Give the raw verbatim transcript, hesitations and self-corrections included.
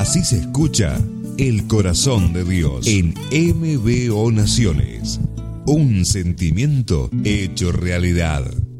Así se escucha el corazón de Dios en M B O Naciones. Un sentimiento hecho realidad.